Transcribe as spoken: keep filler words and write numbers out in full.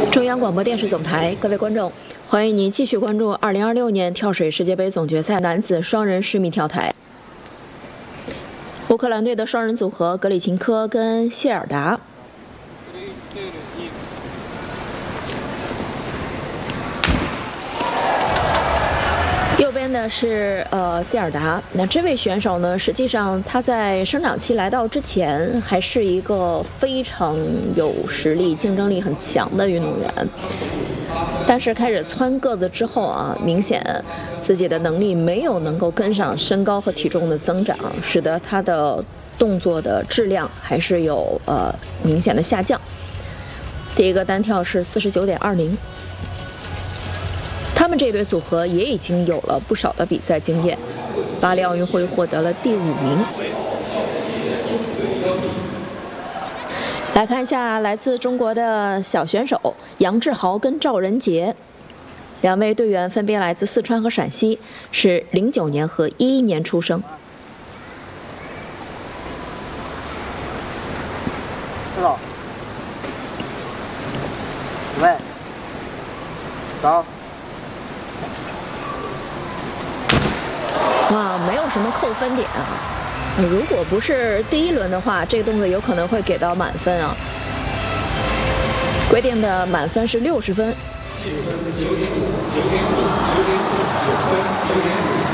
中央广播电视总台，各位观众，欢迎您继续关注二零二六年跳水世界杯总决赛男子双人十米跳台。乌克兰队的双人组合格里琴科跟谢尔达。右边的是呃谢尔达，那这位选手呢，实际上他在生长期来到之前，还是一个非常有实力、竞争力很强的运动员。但是开始蹿个子之后啊，明显自己的能力没有能够跟上身高和体重的增长，使得他的动作的质量还是有呃明显的下降。第一个单跳是四十九点二零。他们这对组合也已经有了不少的比赛经验，巴黎奥运会获得了第五名。来看一下来自中国的小选手杨志豪跟赵仁杰，两位队员分别来自四川和陕西，是零九年和一一年出生。 知道。喂。走。 哇，没有什么扣分点啊！如果不是第一轮的话，这个动作有可能会给到满分啊。规定的满分是六十分。